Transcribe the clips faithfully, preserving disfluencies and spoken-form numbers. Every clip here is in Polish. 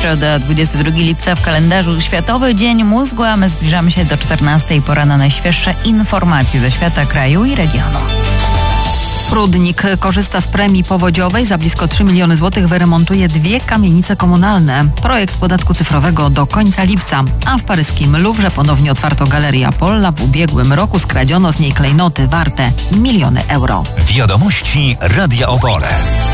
Środa, dwudziestego drugiego lipca w kalendarzu Światowy Dzień Mózgu, a my zbliżamy się do czternastej. Pora na najświeższe informacje ze świata, kraju i regionu. Prudnik korzysta z premii powodziowej. Za blisko trzy miliony złotych wyremontuje dwie kamienice komunalne. Projekt podatku cyfrowego do końca lipca. A w paryskim Louvre ponownie otwarto galerię Apolla. W ubiegłym roku skradziono z niej klejnoty warte miliony euro. Wiadomości Radia Opole.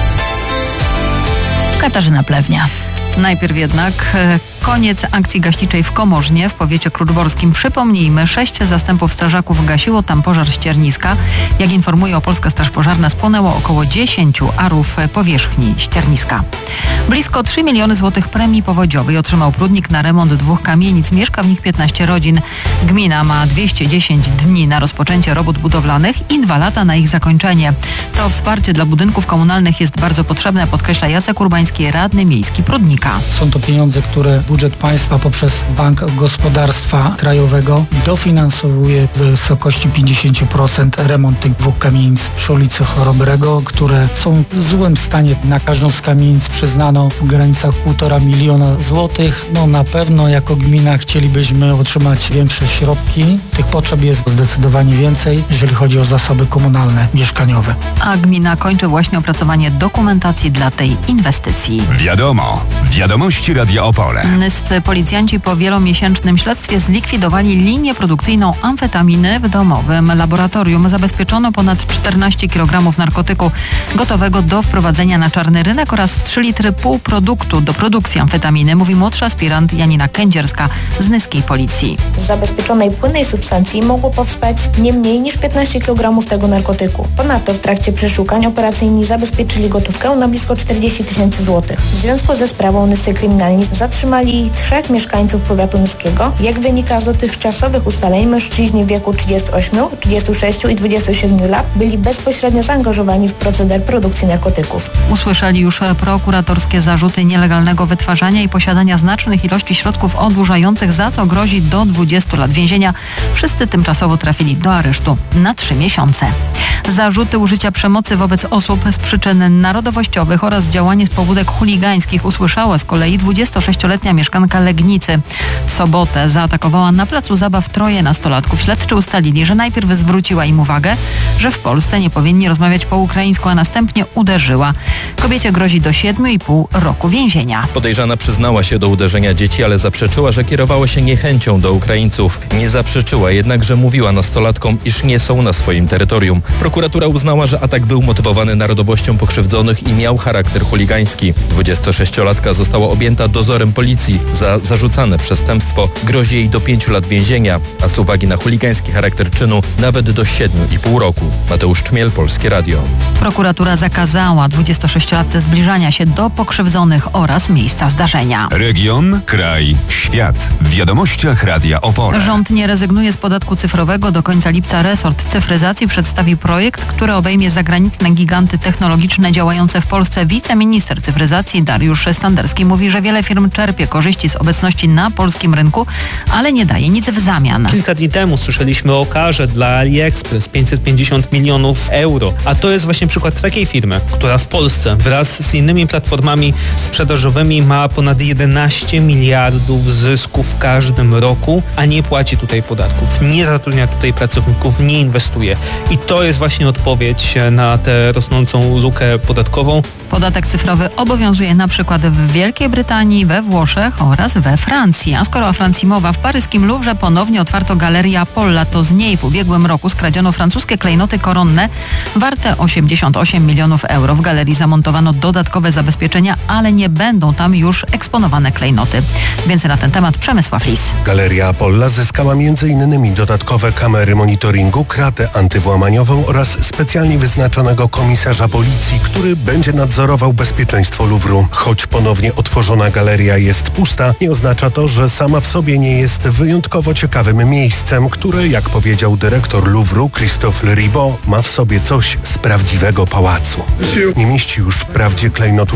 Katarzyna Plewnia. Najpierw jednak e, koniec akcji gaśniczej w Komorznie w powiecie kluczborskim. Przypomnijmy, sześć zastępów strażaków gasiło tam pożar ścierniska. Jak informuje Opolska Straż Pożarna, spłonęło około dziesięciu arów powierzchni ścierniska. Blisko trzy miliony złotych premii powodziowej otrzymał Prudnik na remont dwóch kamienic. Mieszka w nich piętnaście rodzin. Gmina ma dwieście dziesięć dni na rozpoczęcie robót budowlanych i dwa lata na ich zakończenie. To wsparcie dla budynków komunalnych jest bardzo potrzebne, podkreśla Jacek Urbański, radny miejski Prudnika. Są to pieniądze, które budżet państwa poprzez Bank Gospodarstwa Krajowego dofinansowuje w wysokości pięćdziesiąt procent remont tych dwóch kamienic przy ulicy Chorobrego, które są w złym stanie. Na każdą z kamienic przyznano w granicach półtora miliona złotych. No na pewno jako gmina chcielibyśmy otrzymać większe środki. Tych potrzeb jest zdecydowanie więcej, jeżeli chodzi o zasoby komunalne, mieszkaniowe. A gmina kończy właśnie opracowanie dokumentacji dla tej inwestycji. Wiadomo. Wiadomości Radia Opole. Nyscy policjanci po wielomiesięcznym śledztwie zlikwidowali linię produkcyjną amfetaminy w domowym laboratorium. Zabezpieczono ponad czternaście kilogramów narkotyku gotowego do wprowadzenia na czarny rynek oraz trzy litry półproduktu do produkcji amfetaminy, mówi młodszy aspirant Janina Kędzierska z nyskiej policji. Z zabezpieczonej płynnej substancji mogło powstać nie mniej niż piętnaście kilogramów tego narkotyku. Ponadto w trakcie przeszukań operacyjni zabezpieczyli gotówkę na blisko czterdzieści tysięcy złotych. W związku ze sprawą nyscy kryminalni zatrzymali trzech mieszkańców powiatu nyskiego. Jak wynika z dotychczasowych ustaleń, mężczyźni w wieku trzydziestu ośmiu, trzydziestu sześciu i dwudziestu siedmiu lat byli bezpośrednio zaangażowani w proceder produkcji narkotyków. Usłyszeli już prokuratorskie zarzuty nielegalnego wytwarzania i posiadania znacznych ilości środków odurzających, za co grozi do dwudziestu lat więzienia. Wszyscy tymczasowo trafili do aresztu na trzy miesiące. Zarzuty użycia przemocy wobec osób z przyczyn narodowościowych oraz działanie z pobudek chuligańskich usłyszała z kolei dwudziestosześcioletnia mieszkanka Legnicy. W sobotę zaatakowała na placu zabaw troje nastolatków. Śledczy ustalili, że najpierw zwróciła im uwagę, że w Polsce nie powinni rozmawiać po ukraińsku, a następnie uderzyła. Kobiecie grozi do siedmiu i pół roku więzienia. Podejrzana przyznała się do uderzenia dzieci, ale zaprzeczyła, że kierowała się niechęcią do Ukraińców. Nie zaprzeczyła jednak, że mówiła nastolatkom, iż nie są na swoim terytorium. Prokuratura uznała, że atak był motywowany narodowością pokrzywdzonych i miał charakter chuligański. dwudziestosześciolatka została objęta dozorem policji. Za zarzucane przestępstwo grozi jej do pięciu lat więzienia, a z uwagi na chuligański charakter czynu nawet do siedmiu i pół roku. Mateusz Czmiel, Polskie Radio. Prokuratura zakazała dwudziestosześciolatce zbliżania się do pokrzywdzonych oraz miejsca zdarzenia. Region, kraj, świat. W wiadomościach Radia Opole. Rząd nie rezygnuje z podatku cyfrowego. Do końca lipca resort cyfryzacji przedstawi projekt, który obejmie zagraniczne giganty technologiczne działające w Polsce. Wiceminister cyfryzacji Dariusz Standerski mówi, że wiele firm czerpie korzyści z obecności na polskim rynku, ale nie daje nic w zamian. Kilka dni temu słyszeliśmy o karze dla AliExpress pięćset pięćdziesiąt milionów euro, a to jest właśnie przykład takiej firmy, która w Polsce wraz z innymi platformami sprzedażowymi ma ponad jedenaście miliardów zysków w każdym roku, a nie płaci tutaj podatków, nie zatrudnia tutaj pracowników, nie inwestuje. I to jest właśnie odpowiedź na tę rosnącą lukę podatkową. Podatek cyfrowy obowiązuje na przykład w Wielkiej Brytanii, we Włoszech oraz we Francji. A skoro o Francji mowa, w paryskim Louvre ponownie otwarto galerię Apolla. To z niej w ubiegłym roku skradziono francuskie klejnoty koronne warte osiemdziesiąt osiem milionów euro. W galerii zamontowano dodatkowe zabezpieczenia, ale nie będą tam już eksponowane klejnoty. Więcej na ten temat Przemysław Lis. Galeria Apolla zyskała między innymi dodatkowe kamery monitoringu, kratę antywłamaniową oraz specjalnie wyznaczonego komisarza policji, który będzie nadzorował bezpieczeństwo Louvru. Choć ponownie otworzona galeria jest pusta, nie oznacza to, że sama w sobie nie jest wyjątkowo ciekawym miejscem, które, jak powiedział dyrektor Louvru Christophe Ribot, ma w sobie coś z prawdziwego pałacu. Nie mieści już wprawdzie klejnotów koronnych,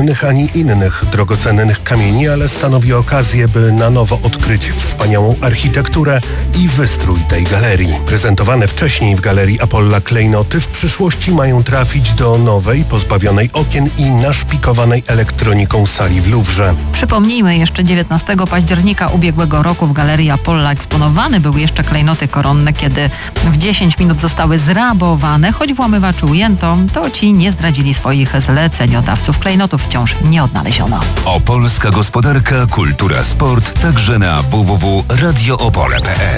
kościelnych ani innych drogocennych kamieni, ale stanowi okazję, by na nowo odkryć wspaniałą architekturę i wystrój tej galerii. Prezentowane wcześniej w Galerii Apolla klejnoty w przyszłości mają trafić do nowej, pozbawionej okien i naszpikowanej elektroniką sali w Louvrze. Przypomnijmy, jeszcze dziewiętnastego października ubiegłego roku w Galerii Apolla eksponowane były jeszcze klejnoty koronne, kiedy w dziesięć minut zostały zrabowane. Choć włamywaczy ujęto, to ci nie zdradzili swoich zleceniodawców. Klejnotów wciąż nie odnaleziono. Opolska gospodarka, kultura, sport także na w w w kropka radio opole kropka p l.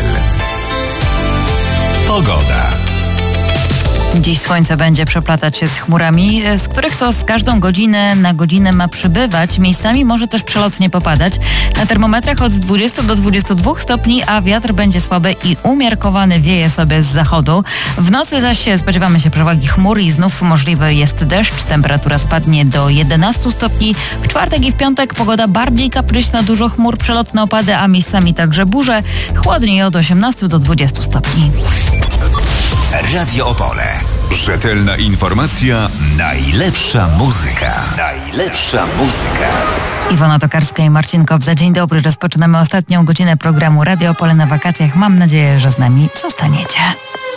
Pogoda. Dziś słońce będzie przeplatać się z chmurami, z których to z każdą godzinę na godzinę ma przybywać. Miejscami może też przelotnie popadać. Na termometrach od dwudziestu do dwudziestu dwóch stopni, a wiatr będzie słaby i umiarkowany, wieje sobie z zachodu. W nocy zaś spodziewamy się przewagi chmur i znów możliwy jest deszcz. Temperatura spadnie do jedenastu stopni. W czwartek i w piątek pogoda bardziej kapryśna, dużo chmur, przelotne opady, a miejscami także burze. Chłodniej od osiemnastu do dwudziestu stopni. Radio Opole. Rzetelna informacja, najlepsza muzyka. Najlepsza muzyka. Iwona Tokarska i Marcin Kobza. Dzień dobry. Rozpoczynamy ostatnią godzinę programu Radio Opole na wakacjach. Mam nadzieję, że z nami zostaniecie.